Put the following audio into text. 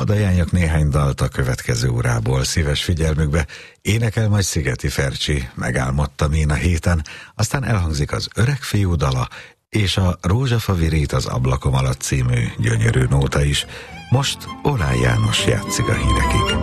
Hadd ajánljak néhány dalt a következő órából szíves figyelmükbe. Énekel majd Szigeti Fercsi, Megálmodtam én a héten, aztán elhangzik az Öreg fiú dala, és a Rózsafa virít az ablakom alatt című gyönyörű nóta is. Most Oláh János játszik a hírekig.